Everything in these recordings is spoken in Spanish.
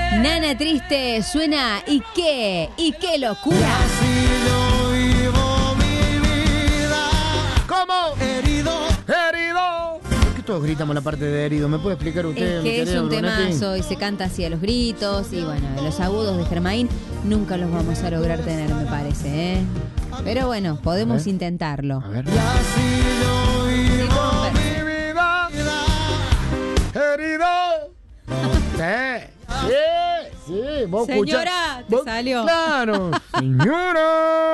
Nana Triste suena ¿y qué? ¿Y qué locura? Así yo vivo mi vida. ¿Cómo? Herido. ¿Por qué todos gritamos la parte de herido? ¿Me puede explicar usted? Es mi que es querido un Brunetti? temazo y se canta así a los gritos y bueno, los agudos de Germain nunca los vamos a lograr tener, me parece, ¿eh? Pero bueno, podemos intentarlo. A ver. Y así yo vivo Mi vida. Herido. Sí, vos Señora, escuchá- te vos- salió. Claro, señora.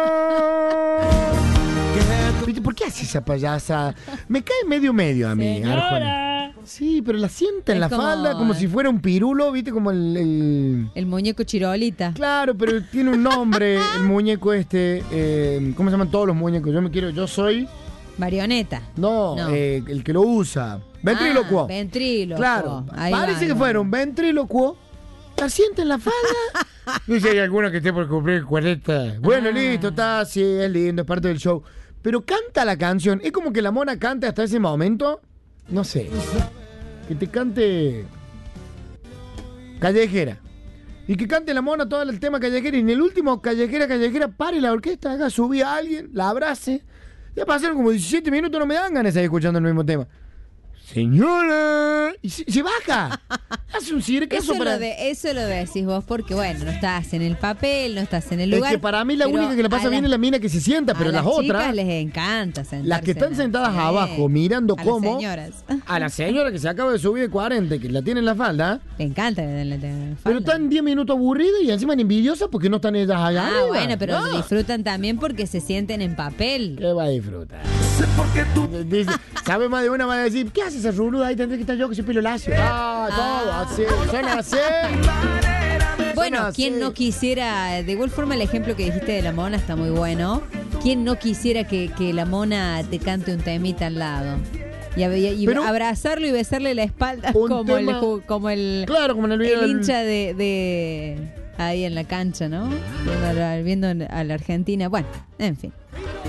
¿Viste? ¿Por qué hace esa payasa? Me cae medio a mí, Arjona. Sí, pero la sienta en Es la como- falda como si fuera un pirulo, ¿viste? Como el... El muñeco Chirolita. Claro, pero tiene un nombre, el muñeco este. ¿Cómo se llaman todos los muñecos? Yo soy... Marioneta. No, No. el que lo usa. Ventrílocuo. Ah, ventrílocuo. Claro, Ahí parece va, que fuera un ventrílocuo. La siente en la falda. No sé, hay alguno que esté por cumplir 40. Bueno, listo, está, sí, es lindo, es parte del show. Pero canta la canción. Es como que la mona cante hasta ese momento. No sé. Que te cante Callejera. Y que cante la mona todo el tema Callejera. Y en el último Callejera, pare la orquesta, haga subir a alguien, la abrace. Ya pasaron como 17 minutos, no me dan ganas de ir escuchando el mismo tema. Señora. Y se baja. Hace un circazo para... Eso lo decís vos porque, bueno, no estás en el papel, no estás en el lugar. Es que para mí la pero única que le pasa a bien es la mina que se sienta, pero a las chicas otras, les encanta sentarse. las que están sentadas Sí. abajo mirando a cómo, las señoras. a la señora que se acaba de subir de 40, que la tiene en la falda, Le encanta la pero falda. están 10 minutos aburridas y encima envidiosas porque no están ellas allá Ah, arriba. bueno, pero No. disfrutan también porque se sienten en papel. ¿Qué va a disfrutar? sé por qué tú. Dice, sabe más de una, va a decir, ¿qué hace esa ruruda ahí? Tendré que estar yo que soy pelo lacio. Todo así, son así. Bueno, Son así. ¿quién no quisiera, de igual forma el ejemplo que dijiste de la mona está muy bueno, ¿quién no quisiera que la mona te cante un temita al lado? Y Pero- abrazarlo y besarle la espalda Un como tema- Claro, como en el video el del- hincha de ahí en la cancha, ¿no? Viendo a la Argentina. Bueno, en fin.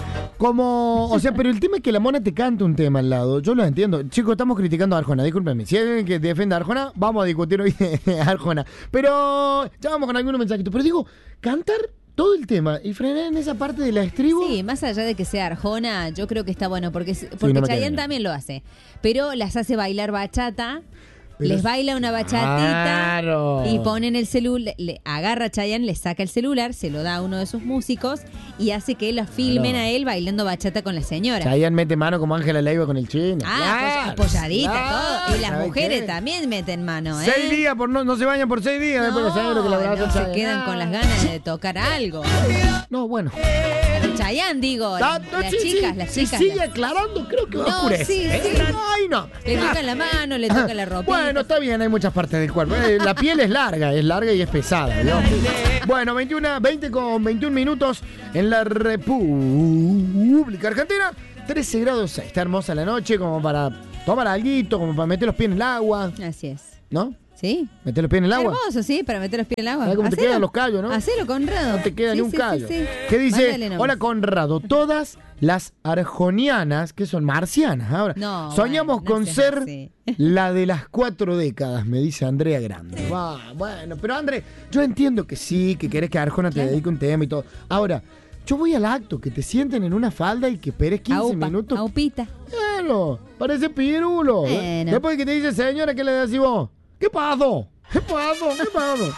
Como, o sea, pero el tema es que la mona te canta un tema al lado. Yo lo entiendo. Chicos, estamos criticando a Arjona, discúlpenme. Si hay alguien que defienda a Arjona, vamos a discutir hoy de Arjona. Pero ya vamos con algunos mensajitos. Pero digo, cantar todo el tema y frenar en esa parte de la estribo. Sí, más allá de que sea Arjona, yo creo que está bueno, porque no me queda Chayanne bien. también lo hace. Pero las hace bailar bachata. Pero Les es- baila una bachatita Claro. y ponen el celular, le agarra a Chayanne, le saca el celular, se lo da a uno de sus músicos y hace que la filmen Claro. a él bailando bachata con la señora. Chayanne mete mano como Ángela Leiva con el chino. Ah, apoyadita, todo. Y las ¿sabe mujeres qué? también meten mano, ¿eh? 6 días, no se bañan por 6 días. después No, de saber lo que le abraza no, se Chayanne. quedan con las ganas de tocar algo. No, bueno. Pero Chayanne, digo, las chicas, las Si chicas. sigue aclarando, creo que va a No, oscurecer. sí, sí. Ay, no. Le tocan la mano, le tocan la ropita. Bueno, está bien, hay muchas partes del cuerpo. La piel es larga y es pesada, ¿no? Bueno, 20 con 21 minutos en la República Argentina. 13 grados 6. Está hermosa la noche como para tomar alguito, como para meter los pies en el agua, Así es. ¿no? ¿Sí? Meter los pies en el agua. Hermoso, sí, para meter los pies en el agua. ¿Sabes cómo te Hacelo. quedan los callos, no? Hacelo, Conrado. No te queda Sí, ni un sí, callo. sí, sí. ¿Qué dice? Mándale nomás. Hola Conrado, todas las arjonianas, que son marcianas ahora, No, soñamos bueno, no con seas ser así. la de las 4 décadas, me dice Andrea Grande. Bueno, pero André, yo entiendo que sí, que querés que Arjona te dedique un tema y todo. Ahora, yo voy al acto, que te sienten en una falda y que esperes 15 Aupa, minutos. aupita. Claro, parece pirulo. Bueno. Después que te dice, señora, ¿qué le decís vos? ¿Qué pasó? ¿Qué pasó? ¿Qué pasó?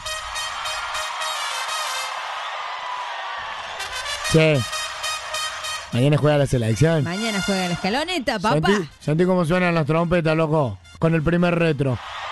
Sí. Mañana juega la selección. Mañana juega la escaloneta, papá. Sentí cómo suenan las trompetas, loco. Con el primer retro.